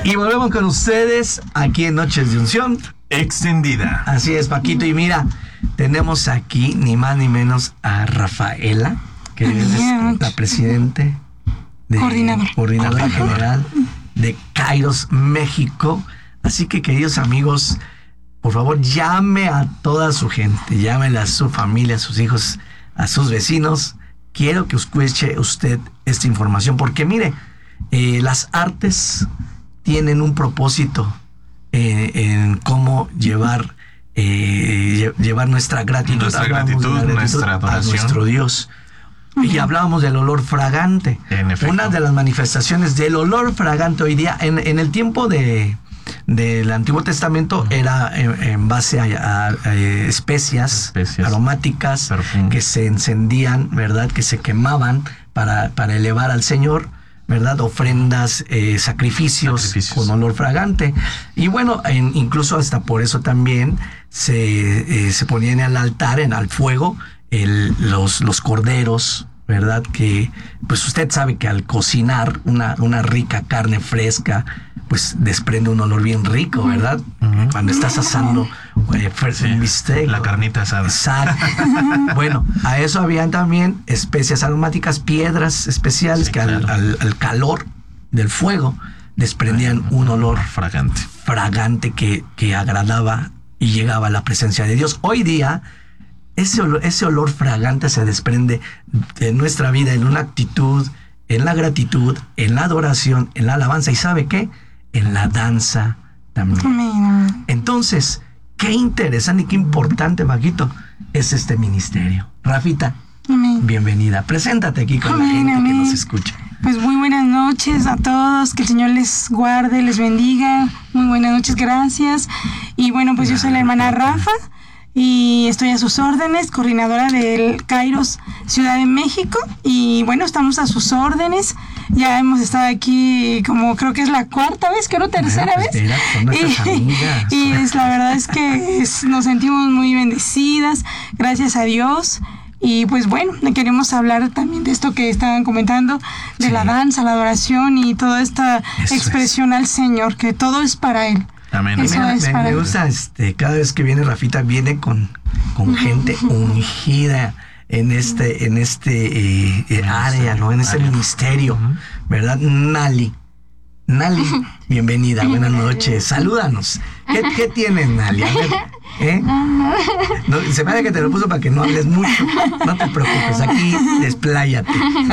Y volvemos con ustedes aquí en Noches de Unción Extendida. Así es, Paquito. Y mira, tenemos aquí ni más ni menos a Rafaela, que es la presidente coordinadora general de Kairos México. Así que, queridos amigos, por favor, llame a toda su gente, llámele a su familia, a sus hijos, a sus vecinos. Quiero que escuche usted esta información, porque mire, las artes tienen un propósito en cómo llevar nuestra gratitud, nuestra adoración a nuestro Dios. Y hablábamos del olor fragante. Una de las manifestaciones del olor fragante hoy día, en el tiempo del Antiguo Testamento, era en base a especias aromáticas, perfume, que se encendían, ¿verdad? Que se quemaban para elevar al Señor, ¿verdad? Ofrendas, sacrificios con olor fragante. Y bueno, incluso hasta por eso también se ponían al altar, al fuego, los corderos, ¿verdad? Que pues usted sabe que al cocinar una rica carne fresca, pues desprende un olor bien rico, ¿verdad? Cuando estás asando un bistec, la carnita asada. Exacto. Bueno, a eso habían también especias aromáticas, piedras especiales, que claro, al calor del fuego desprendían un olor fragante que agradaba y llegaba a la presencia de Dios. Hoy día ese olor fragante se desprende de nuestra vida en una actitud, en la gratitud, en la adoración, en la alabanza, y ¿sabe qué? En la danza también. Amén. Entonces, qué interesante y qué importante, Paquito, es este ministerio. Rafita, amén, bienvenida. Preséntate aquí con la gente que nos escucha. Pues muy buenas noches a todos, que el Señor les guarde, les bendiga. Muy buenas noches, gracias. Y bueno, pues yo soy la hermana Rafa y estoy a sus órdenes, coordinadora del Kairos Ciudad de México. Y bueno, estamos a sus órdenes. Ya hemos estado aquí como creo que es la cuarta vez, creo tercera vez. Mira, son nuestras amigas. Y la verdad es que nos sentimos muy bendecidas, gracias a Dios. Y pues bueno, queremos hablar también de esto que estaban comentando, de la danza, la adoración y toda esta expresión al Señor, que todo es para Él. Amén. Me gusta, cada vez que viene Rafita, viene con gente ungida en este área, ¿no? En este ministerio, ¿verdad? Nali, bienvenida, buenas noches, salúdanos. ¿Qué tienes, Nali? A ver, No, se me hace que te lo puso para que no hables mucho. No te preocupes, aquí despláyate.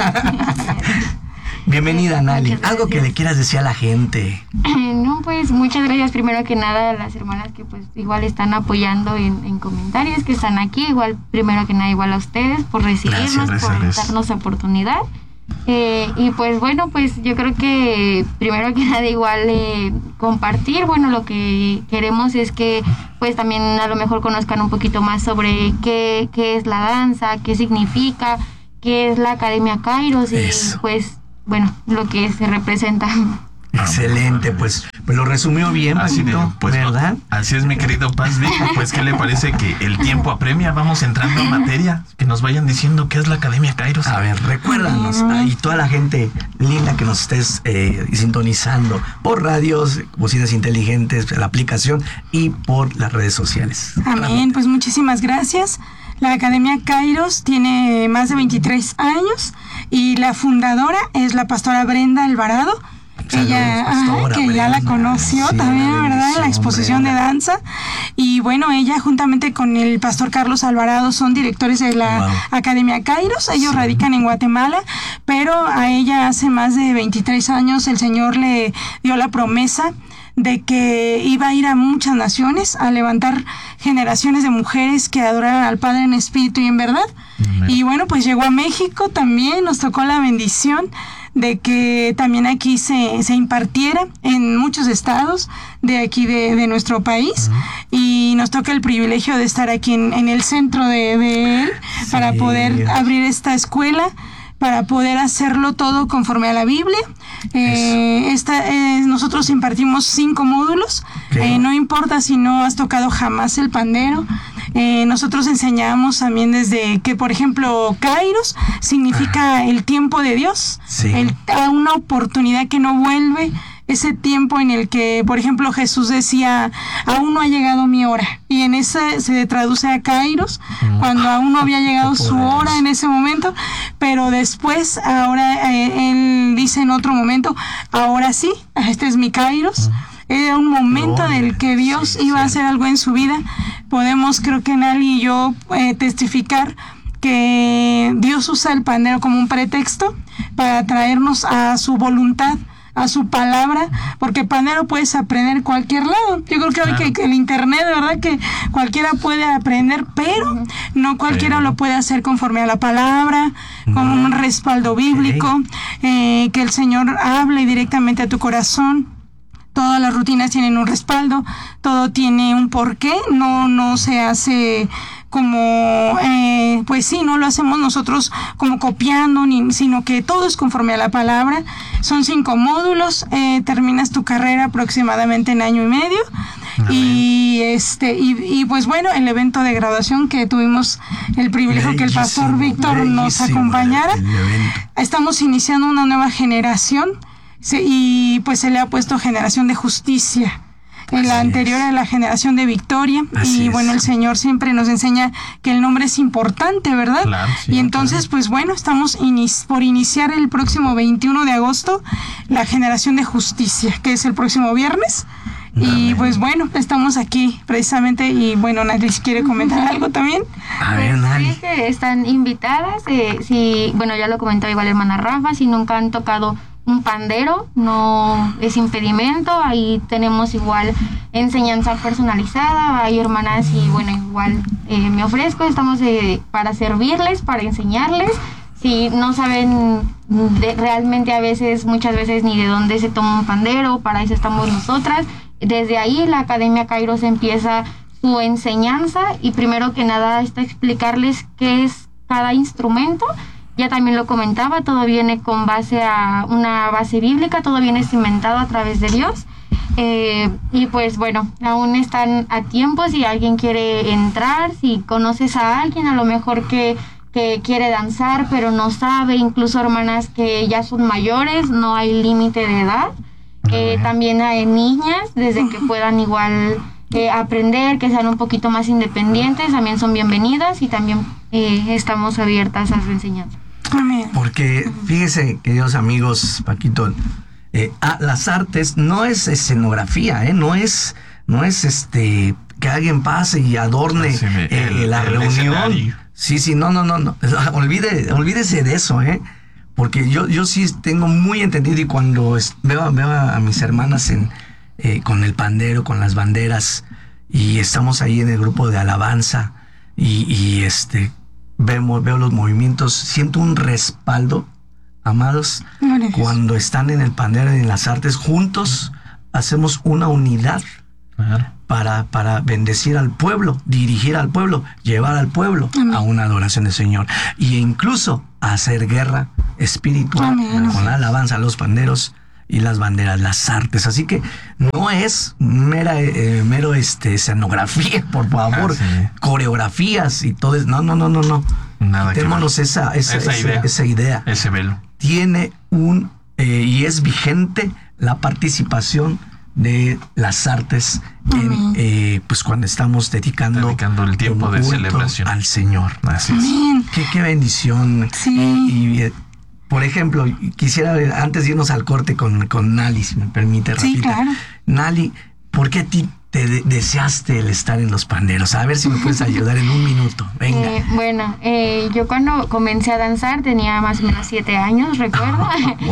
Bienvenida, Nali. Algo que le quieras decir a la gente. No, pues muchas gracias primero que nada a las hermanas que pues igual están apoyando en comentarios, que están aquí, igual primero que nada igual a ustedes por recibirnos, por darnos la oportunidad. Y pues bueno, pues yo creo que primero que nada igual compartir, bueno, lo que queremos es que pues también a lo mejor conozcan un poquito más sobre qué es la danza, qué significa, qué es la Academia Kairos y pues bueno, lo que se representa. Excelente, pues lo resumió bien, Paquito, pues, ¿verdad? Así es, mi querido Paz Vic. Pues, ¿qué le parece que el tiempo apremia? Vamos entrando en materia, que nos vayan diciendo qué es la Academia Kairos. A ver, recuérdanos, y toda la gente linda que nos estés sintonizando por radios, bocinas inteligentes, la aplicación y por las redes sociales. Amén, pues muchísimas gracias. La Academia Kairos tiene más de 23 años y la fundadora es la pastora Brenda Alvarado. Ella, que ya la conoció también, ¿verdad? En la exposición de danza. Y bueno, ella juntamente con el pastor Carlos Alvarado son directores de la Academia Kairos. Ellos radican en Guatemala, pero a ella hace más de 23 años el Señor le dio la promesa de que iba a ir a muchas naciones a levantar generaciones de mujeres que adoraran al Padre en espíritu y en verdad. Amén. Y bueno, pues llegó a México también, nos tocó la bendición de que también aquí se impartiera en muchos estados de aquí de nuestro país. Y nos toca el privilegio de estar aquí en el centro de él para poder abrir esta escuela, para poder hacerlo todo conforme a la Biblia. Nosotros impartimos 5 módulos. No importa si no has tocado jamás el pandero. Nosotros enseñamos también desde que, por ejemplo, Kairos significa el tiempo de Dios, una oportunidad que no vuelve. ese tiempo en el que, por ejemplo, Jesús decía, aún no ha llegado mi hora, y en ese se traduce a Kairos, cuando aún no había llegado su hora en ese momento, pero después, ahora él dice en otro momento, ahora sí, este es mi Kairos. Era un momento en el que Dios iba a hacer algo en su vida. Podemos, creo que Nali y yo, testificar que Dios usa el pandero como un pretexto para traernos a su voluntad, a su palabra, porque pandero puedes aprender en cualquier lado. Yo creo que hoy que el internet, de verdad que cualquiera puede aprender, pero no cualquiera lo puede hacer conforme a la palabra, con un respaldo bíblico, que el Señor hable directamente a tu corazón. Todas las rutinas tienen un respaldo, todo tiene un porqué, no se hace como, pues sí, no lo hacemos nosotros como copiando, sino que todo es conforme a la palabra. Son 5 módulos, terminas tu carrera aproximadamente en año y medio. Y pues bueno, el evento de graduación que tuvimos el privilegio que el pastor Víctor nos acompañara. Estamos iniciando una nueva generación. Sí, y pues se le ha puesto generación de justicia. En la anterior era la generación de victoria. Y bueno, el Señor siempre nos enseña que el nombre es importante, ¿verdad? Claro, sí, y entonces, pues bueno, estamos por iniciar el próximo 21 de agosto la generación de justicia, que es el próximo viernes. Y pues bueno, estamos aquí precisamente. Y bueno, Nali, si quiere comentar algo también. A ver, Nali. Sí, que están invitadas. Sí, bueno, ya lo comentó igual la hermana Rafa, si nunca han tocado un pandero, no es impedimento. Ahí tenemos igual enseñanza personalizada. Hay hermanas y bueno, igual me ofrezco, estamos para servirles, para enseñarles. Si no saben realmente muchas veces ni de dónde se toma un pandero, para eso estamos nosotras. Desde ahí la Academia Kairos empieza su enseñanza y primero que nada está explicarles qué es cada instrumento. Ya también lo comentaba, todo viene con base a una base bíblica, todo viene cimentado a través de Dios. Y pues bueno, aún están a tiempo si alguien quiere entrar, si conoces a alguien a lo mejor que quiere danzar pero no sabe, incluso hermanas que ya son mayores, no hay límite de edad. También hay niñas, desde que puedan igual aprender, que sean un poquito más independientes, también son bienvenidas y también estamos abiertas a su enseñanza. Porque fíjese, queridos amigos, Paquito, las artes no es escenografía, no es que alguien pase y adorne la reunión. Sí, no. Olvídese de eso, porque yo sí tengo muy entendido, y cuando veo a mis hermanas con el pandero, con las banderas, y estamos ahí en el grupo de alabanza, y veo los movimientos, siento un respaldo, amados, cuando están en el pandero y en las artes, juntos hacemos una unidad para bendecir al pueblo, dirigir al pueblo, llevar al pueblo a una adoración del Señor, e incluso hacer guerra espiritual con la alabanza, los panderos y las banderas, las artes. Así que no es mero escenografía, por favor, coreografías y todo eso. No. Nada. Quitémonos esa idea. Ese velo. Tiene y es vigente la participación de las artes pues cuando estamos dedicando el tiempo de celebración al Señor. Así es. Qué bendición. Sí. Por ejemplo, quisiera, antes de irnos al corte con Nali, si me permite, Rafita. Sí, claro. Nali, ¿por qué te deseaste el estar en los panderos? A ver si me puedes ayudar en un minuto. Venga. Yo cuando comencé a danzar tenía más o menos 7 años, recuerdo.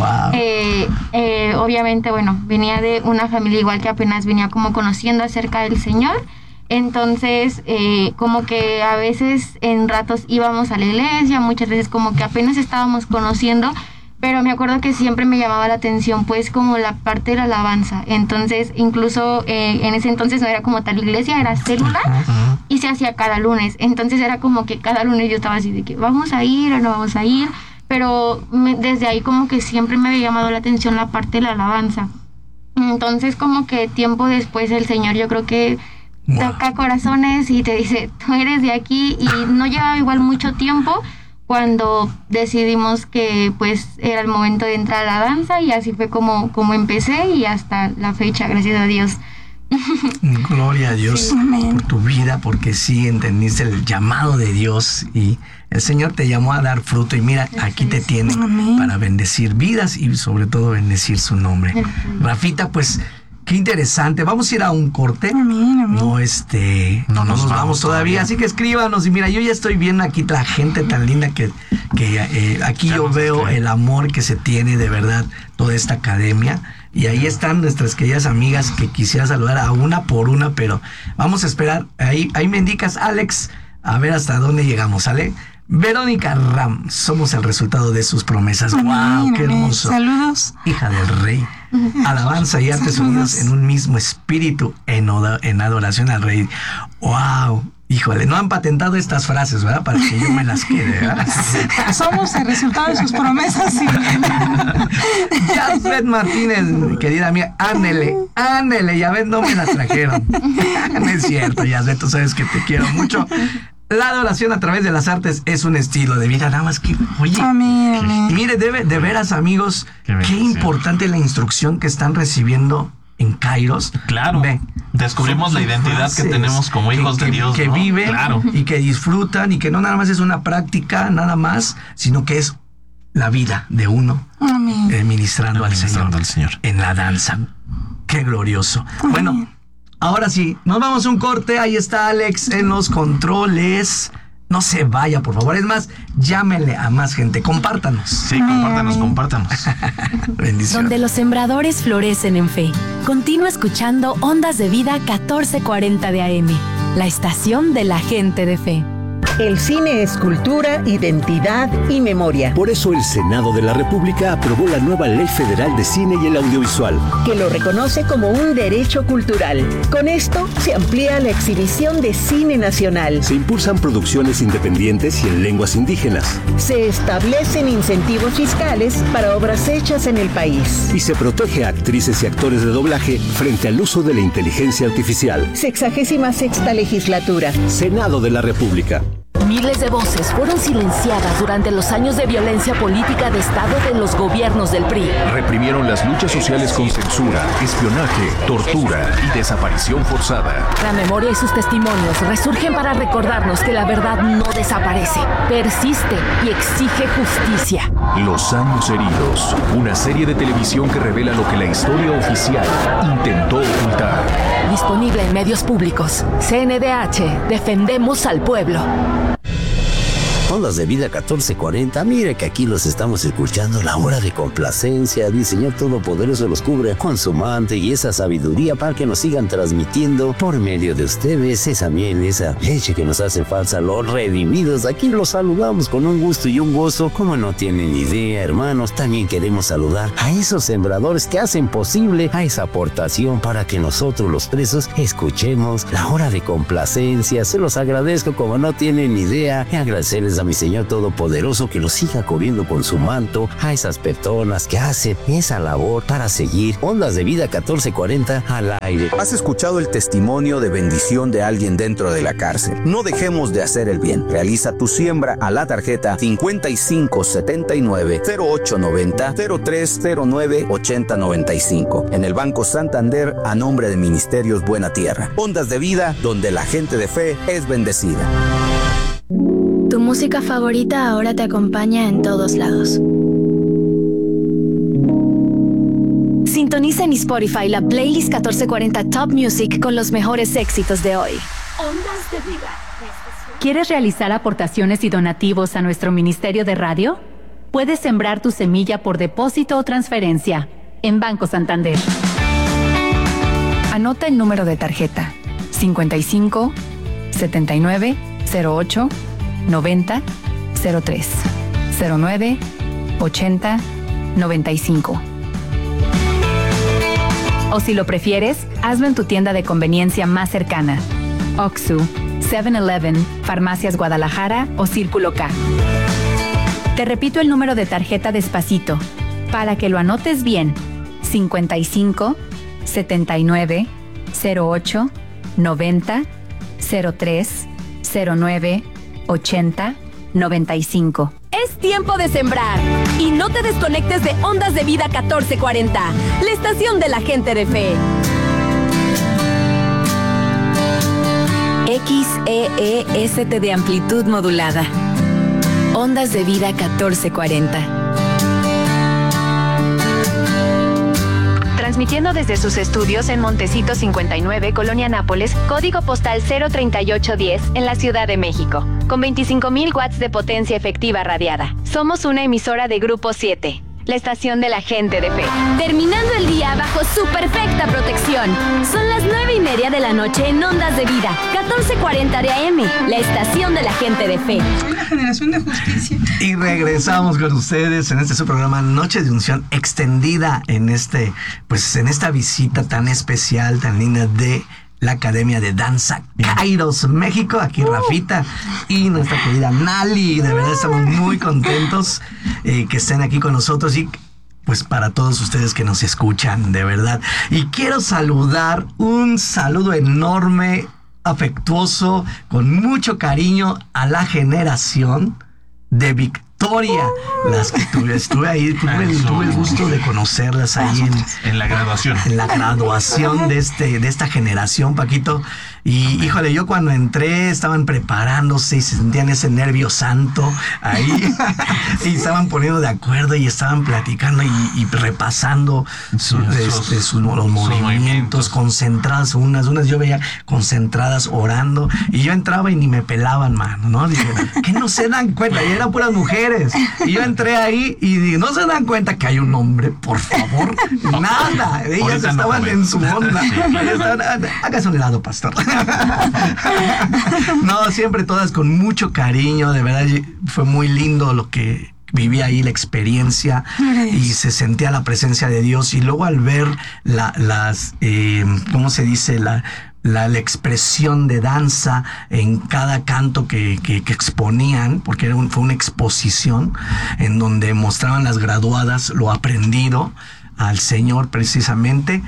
Wow. Obviamente, venía de una familia igual que apenas venía como conociendo acerca del Señor. Entonces, como que a veces en ratos íbamos a la iglesia, muchas veces como que apenas estábamos conociendo, pero me acuerdo que siempre me llamaba la atención pues como la parte de la alabanza. Entonces, incluso en ese entonces no era como tal iglesia, era célula y se hacía cada lunes. Entonces era como que cada lunes yo estaba así de que vamos a ir o no vamos a ir, pero desde ahí como que siempre me había llamado la atención la parte de la alabanza. Entonces como que tiempo después el Señor, yo creo que toca corazones y te dice, tú eres de aquí, y no lleva igual mucho tiempo cuando decidimos que pues era el momento de entrar a la danza, y así fue como empecé, y hasta la fecha, gracias a Dios. Gloria a Dios por tu vida, porque sí entendiste el llamado de Dios y el Señor te llamó a dar fruto, y mira, aquí te tiene para bendecir vidas y sobre todo bendecir su nombre. Rafita, pues qué interesante. Vamos a ir a un corte. No nos vamos todavía, así que escríbanos. Y mira, yo ya estoy viendo aquí la gente tan linda que aquí yo veo el amor que se tiene de verdad toda esta academia. Y ahí están nuestras queridas amigas que quisiera saludar a una por una, pero vamos a esperar. Ahí me indicas, Alex, a ver hasta dónde llegamos, ¿sale? Verónica Ram, somos el resultado de sus promesas. ¡Wow! ¡Qué hermoso! Saludos. Hija del Rey. Alabanza y artes unidos en un mismo espíritu, en adoración al Rey. ¡Wow! Híjole, no han patentado estas frases, ¿verdad? Para que yo me las quede, ¿verdad? Somos el resultado de sus promesas, sí. Yasbet Martínez, querida mía, ándele, ya ves, no me las trajeron. No es cierto, Yasbet, tú sabes que te quiero mucho. La adoración a través de las artes es un estilo de vida, nada más que, oye, mire, de veras, amigos, qué importante la instrucción que están recibiendo en Kairos. Claro. Descubrimos la identidad que tenemos como hijos de Dios, que viven y que disfrutan, y que no nada más es una práctica, nada más, sino que es la vida de uno ministrando al Señor en la danza. Qué glorioso. Bueno, ahora sí, nos vamos a un corte. Ahí está Alex en los controles. No se vaya, por favor. Es más, llámenle a más gente. Compártanos. Sí, compártanos. Bendiciones. Donde los sembradores florecen en fe. Continúa escuchando Ondas de Vida 1440 de AM, la estación de la gente de fe. El cine es cultura, identidad y memoria. Por eso el Senado de la República aprobó la nueva Ley Federal de Cine y el Audiovisual, que lo reconoce como un derecho cultural. Con esto se amplía la exhibición de cine nacional. Se impulsan producciones independientes y en lenguas indígenas. Se establecen incentivos fiscales para obras hechas en el país. Y se protege a actrices y actores de doblaje frente al uso de la inteligencia artificial. 66ª legislatura. Senado de la República. Miles de voces fueron silenciadas durante los años de violencia política de Estado de los gobiernos del PRI. Reprimieron las luchas sociales con censura, espionaje, tortura y desaparición forzada. La memoria y sus testimonios resurgen para recordarnos que la verdad no desaparece, persiste y exige justicia. Los años heridos, una serie de televisión que revela lo que la historia oficial intentó ocultar. Disponible en medios públicos. CNDH, defendemos al pueblo. Ondas de Vida 1440, mire que aquí los estamos escuchando, la hora de complacencia. El Señor Todopoderoso los cubre con su manto y esa sabiduría para que nos sigan transmitiendo por medio de ustedes esa miel, esa leche que nos hace falta, los redimidos. Aquí los saludamos con un gusto y un gozo, como no tienen idea, hermanos. También queremos saludar a esos sembradores que hacen posible a esa aportación para que nosotros los presos escuchemos la hora de complacencia. Se los agradezco como no tienen idea, y agradecerles a mi Señor Todopoderoso que los siga cubriendo con su manto a esas personas que hacen esa labor para seguir Ondas de Vida 1440 al aire. ¿Has escuchado el testimonio de bendición de alguien dentro de la cárcel? No dejemos de hacer el bien. Realiza tu siembra a la tarjeta 5579-0890-0309-8095 en el Banco Santander a nombre de Ministerios Buena Tierra. Ondas de Vida, donde la gente de fe es bendecida. Tu música favorita ahora te acompaña en todos lados. Sintoniza en Spotify la playlist 1440 Top Music con los mejores éxitos de hoy. Ondas de Vida. ¿Quieres realizar aportaciones y donativos a nuestro Ministerio de Radio? Puedes sembrar tu semilla por depósito o transferencia en Banco Santander. Anota el número de tarjeta 55 79 08 90 03 09 80 95. O si lo prefieres, hazlo en tu tienda de conveniencia más cercana. Oxxo, 7-Eleven, Farmacias Guadalajara o Círculo K. Te repito el número de tarjeta despacito para que lo anotes bien. 55 79 08 90 03 09 80 95. Es tiempo de sembrar y no te desconectes de Ondas de Vida 1440, la estación de la gente de fe. XEEST de amplitud modulada. Ondas de Vida 1440. Transmitiendo desde sus estudios en Montecito 59, Colonia Nápoles, código postal 03810 en la Ciudad de México, con 25,000 watts de potencia efectiva radiada. Somos una emisora de Grupo 7, la estación de la gente de fe. Terminando el día bajo su perfecta protección. Son las 9:30 de la noche en Ondas de Vida 1440 de AM, la estación de la gente de fe. Soy la generación de justicia. Y regresamos con ustedes en su programa Noche de Unción extendida en esta visita tan especial, tan linda de la Academia de Danza Kairos México. Aquí Rafita y nuestra querida Nali. De verdad estamos muy contentos que estén aquí con nosotros y pues para todos ustedes que nos escuchan, de verdad. Y quiero saludar, un saludo enorme, afectuoso, con mucho cariño a la generación de Victoria, las que estuve ahí, tuve el gusto de conocerlas ahí en la graduación. En la graduación de esta generación, Paquito. Y híjole, yo cuando entré estaban preparándose y se sentían ese nervio santo ahí y estaban poniendo de acuerdo y estaban platicando y repasando los movimientos, concentradas unas yo veía concentradas orando y yo entraba y ni me pelaban, mano, ¿no? Dije, que no se dan cuenta, y eran puras mujeres. Y yo entré ahí y dije, no se dan cuenta que hay un hombre, por favor. Nada, ellas estaban en su onda. Hágase un lado, pastor. No, siempre todas con mucho cariño, de verdad fue muy lindo lo que viví ahí, la experiencia, y se sentía la presencia de Dios. Y luego al ver ¿cómo se dice? La expresión de danza en cada canto que exponían, porque fue una exposición en donde mostraban las graduadas lo aprendido al Señor precisamente.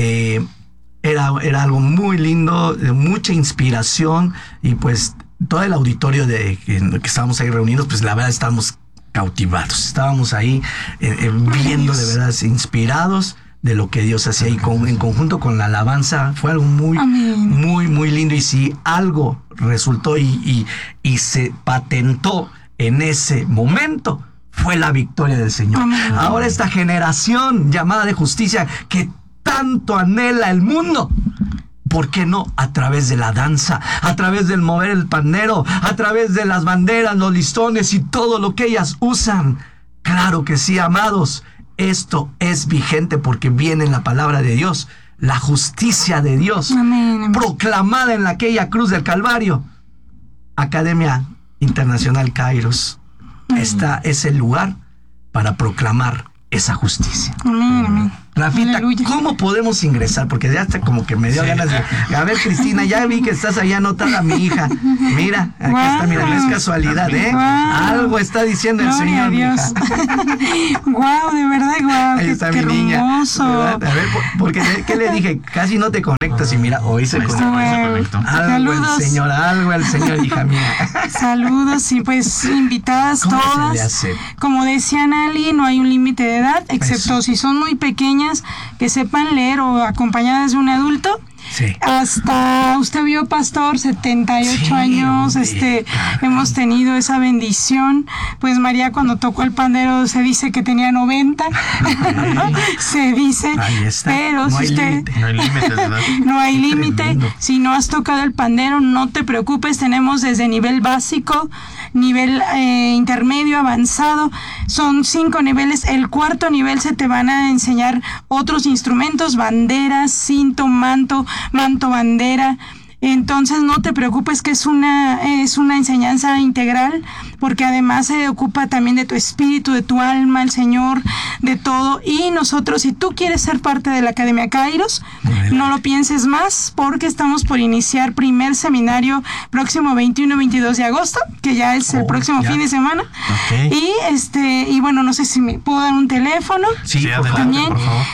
Era algo muy lindo, de mucha inspiración, y pues todo el auditorio que estábamos ahí reunidos, pues la verdad estábamos cautivados, estábamos ahí viendo de verdad, inspirados de lo que Dios hacía, y en conjunto con la alabanza fue algo muy, muy, muy lindo. Y si algo resultó y se patentó en ese momento, fue la victoria del Señor. Ahora esta generación llamada de justicia que tanto anhela el mundo, ¿por qué no? A través de la danza, a través del mover el pandero, a través de las banderas, los listones y todo lo que ellas usan. Claro que sí, amados, esto es vigente porque viene en la palabra de Dios, la justicia de Dios, proclamada en aquella cruz del Calvario. Academia Internacional Kairos, esta es el lugar para proclamar esa justicia. Amén. Rafita, ¿cómo podemos ingresar? Porque ya hasta como que me dio ganas de... A ver, Cristina, ya vi que estás ahí anotada, mi hija. Mira, aquí está, mira, no es casualidad, ¿eh? Algo está diciendo el Señor, mi hija. Guau, de verdad, guau. Ahí está mi niña. Hermoso. A ver, porque ¿qué le dije? Casi no te conectas y mira, hoy se conectó. Algo el Señor, hija mía. Saludos, y pues invitadas todas. Como decía Nali, no hay un límite de edad, excepto si son muy pequeñas, que sepan leer o acompañadas de un adulto. Sí. Hasta usted vio, pastor, 78 años, hemos tenido esa bendición. Pues María, cuando tocó el pandero, se dice que tenía 90. Se dice. Ahí está. Pero no si usted no hay límite de edad. No hay límite. Si no has tocado el pandero, no te preocupes. Tenemos desde nivel básico, nivel intermedio, avanzado. Son 5 niveles. El 4º nivel se te van a enseñar otros instrumentos, banderas, cinto, manto, bandera. Entonces no te preocupes, que es una enseñanza integral, porque además se ocupa también de tu espíritu, de tu alma, el Señor, de todo. Y nosotros, si tú quieres ser parte de la Academia Kairos, no lo pienses más, porque estamos por iniciar primer seminario próximo 21-22 de agosto, que ya es el próximo fin de semana. Okay. Y bueno, no sé si me puedo dar un teléfono. Sí, adelante, también, por favor.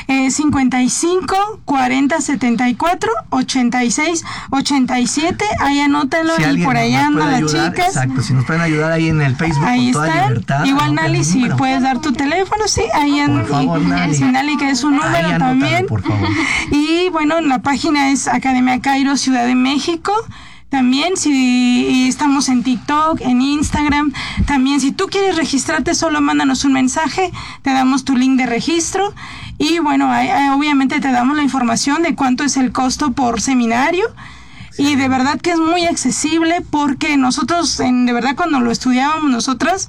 55 40 74 86 87. Ahí anótenlo, y por ahí andan las chicas. Exacto, si nos pueden ayudar ahí en el Facebook ahí con toda están. libertad. Igual Nali, si puedes dar tu teléfono, sí, ahí por favor, Nali, que es su número ahí también. Por favor. Y bueno, la página es Academia Kairos Ciudad de México. También si estamos en TikTok, en Instagram. También si tú quieres registrarte, solo mándanos un mensaje, te damos tu link de registro. Y bueno, obviamente te damos la información de cuánto es el costo por seminario. Y de verdad que es muy accesible, porque nosotros, de verdad, cuando lo estudiábamos nosotras,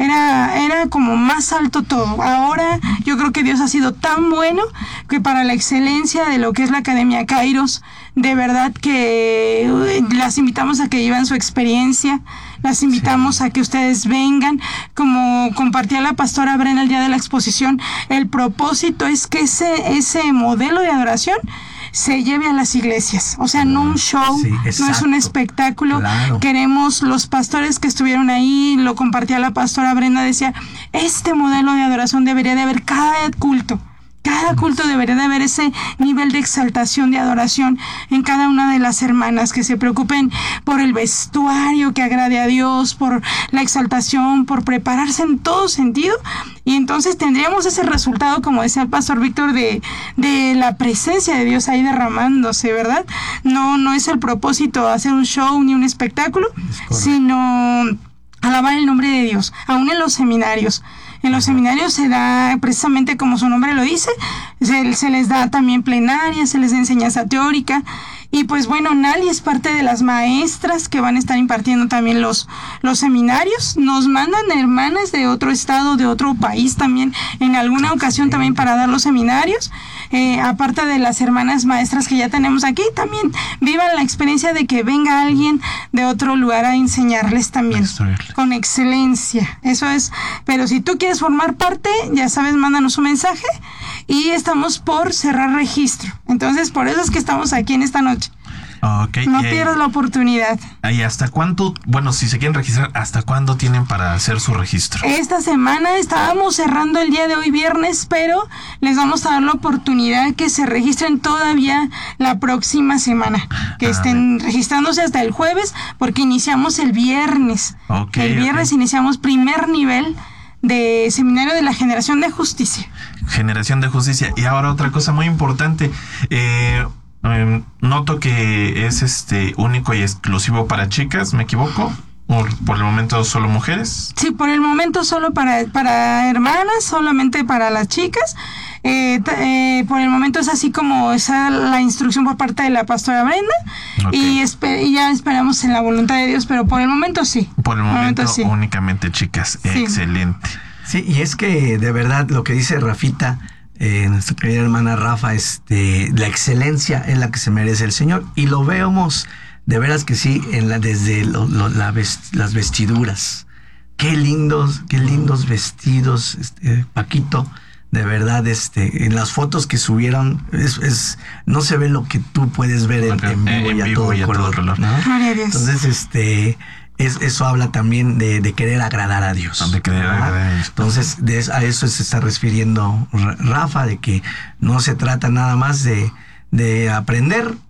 era como más alto todo. Ahora yo creo que Dios ha sido tan bueno que para la excelencia de lo que es la Academia Kairos, de verdad que las invitamos a que lleven su experiencia, las invitamos a que ustedes vengan. Como compartía la pastora Brenda el día de la exposición, el propósito es que ese modelo de adoración se lleve a las iglesias, o sea, no un show, no es un espectáculo. Claro. Queremos, los pastores que estuvieron ahí, lo compartía la pastora Brenda, decía, este modelo de adoración debería de haber cada culto. Cada culto debería de haber ese nivel de exaltación, de adoración en cada una de las hermanas, que se preocupen por el vestuario que agrade a Dios, por la exaltación, por prepararse en todo sentido. Y entonces tendríamos ese resultado, como decía el pastor Víctor, de la presencia de Dios ahí derramándose, ¿verdad? No es el propósito hacer un show ni un espectáculo, sino alabar el nombre de Dios, aún en los seminarios. En los seminarios se da, precisamente como su nombre lo dice, se les da también plenaria, se les da enseñanza teórica. Y pues bueno, Nali es parte de las maestras que van a estar impartiendo también los seminarios. Nos mandan hermanas de otro estado, de otro país también, en alguna ocasión también para dar los seminarios. Aparte de las hermanas maestras que ya tenemos aquí, también vivan la experiencia de que venga alguien de otro lugar a enseñarles también, con excelencia. Eso es, pero si tú quieres formar parte, ya sabes, mándanos un mensaje y estamos por cerrar registro. Entonces, por eso es que estamos aquí en esta noche. Okay, no pierdas la oportunidad. ¿Y hasta cuánto, bueno, si se quieren registrar, hasta cuándo tienen para hacer su registro? Esta semana estábamos cerrando el día de hoy, viernes, pero les vamos a dar la oportunidad que se registren todavía la próxima semana, que estén registrándose hasta el jueves, porque iniciamos el viernes. El viernes iniciamos primer nivel de seminario de la Generación de Justicia. Generación de Justicia. Y ahora otra cosa muy importante, noto que es único y exclusivo para chicas, ¿me equivoco? ¿O por el momento solo mujeres? Sí, por el momento solo para hermanas, solamente para las chicas. Por el momento es así como esa la instrucción por parte de la pastora Brenda. Y ya esperamos en la voluntad de Dios, pero por el momento sí. Por el momento sí. Únicamente chicas. Sí. Excelente. Sí, y es que de verdad lo que dice Rafita, nuestra querida hermana Rafa, la excelencia es la que se merece el Señor, y lo vemos de veras que sí desde las vestiduras. Qué lindos vestidos, Paquito, de verdad, en las fotos que subieron no se ve lo que tú puedes ver en vivo y a todo color, ¿no? Entonces, eso habla también de querer agradar a Dios. De querer agradar a Dios. Entonces, a eso se está refiriendo Rafa, de que no se trata nada más de aprender